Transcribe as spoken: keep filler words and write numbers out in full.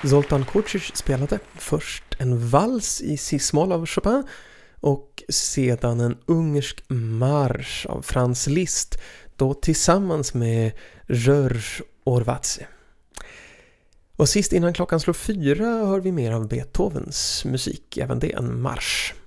Zoltan Kočić spelade först en vals i cis-moll av Chopin och sedan en ungersk marsch av Franz Liszt, då tillsammans med George Orvatse. Och sist innan klockan slår fyra hör vi mer av Beethovens musik, även det en marsch.